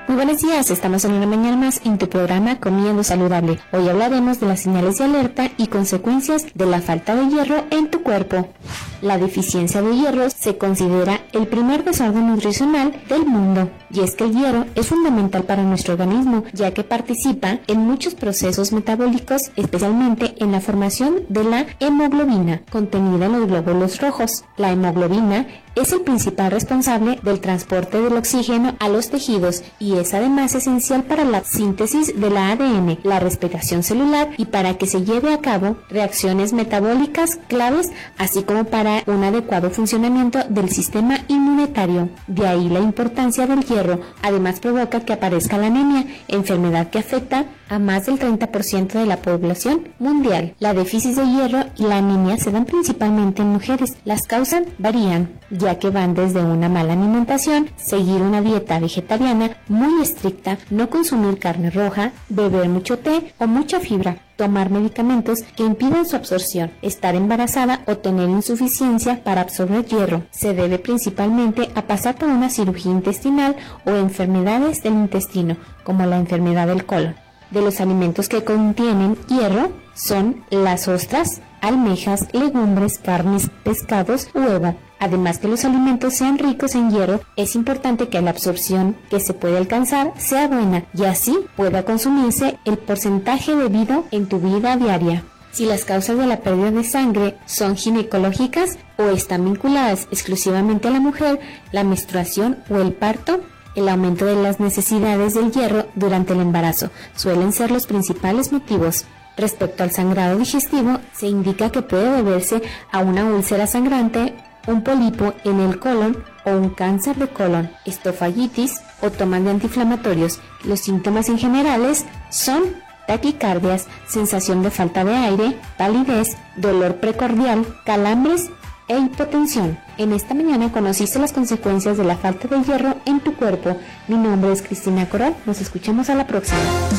Muy buenos días, estamos en una mañana más en tu programa Comiendo Saludable. Hoy hablaremos de las señales de alerta y consecuencias de la falta de hierro en tu cuerpo. La deficiencia de hierro se considera el primer desorden nutricional del mundo, y es que el hierro es fundamental para nuestro organismo, ya que participa en muchos procesos metabólicos, especialmente en la formación de la hemoglobina, contenida en los glóbulos rojos. La hemoglobina es el principal responsable del transporte del oxígeno a los tejidos y es además esencial para la síntesis de la ADN, la respiración celular y para que se lleve a cabo reacciones metabólicas claves, así como para un adecuado funcionamiento del sistema inmunitario. De ahí la importancia del hierro. Además provoca que aparezca la anemia, enfermedad que afecta a más del 30% de la población mundial. La déficit de hierro y la anemia se dan principalmente en mujeres. Las causas varían, ya que van desde una mala alimentación, seguir una dieta vegetariana muy estricta, no consumir carne roja, beber mucho té o mucha fibra, tomar medicamentos que impidan su absorción, estar embarazada o tener insuficiencia para absorber hierro. Se debe principalmente a pasar por una cirugía intestinal o enfermedades del intestino, como la enfermedad del colon. De los alimentos que contienen hierro son las ostras, almejas, legumbres, carnes, pescados, huevo. Además que los alimentos sean ricos en hierro, es importante que la absorción que se puede alcanzar sea buena y así pueda consumirse el porcentaje debido en tu vida diaria. Si las causas de la pérdida de sangre son ginecológicas o están vinculadas exclusivamente a la mujer, la menstruación o el parto, el aumento de las necesidades del hierro durante el embarazo suelen ser los principales motivos. Respecto al sangrado digestivo, se indica que puede deberse a una úlcera sangrante, un pólipo en el colon o un cáncer de colon, esofagitis o toma de antiinflamatorios. Los síntomas en generales son taquicardias, sensación de falta de aire, palidez, dolor precordial, calambres e hipotensión. En esta mañana conociste las consecuencias de la falta de hierro en tu cuerpo. Mi nombre es Cristina Coral. Nos escuchamos a la próxima.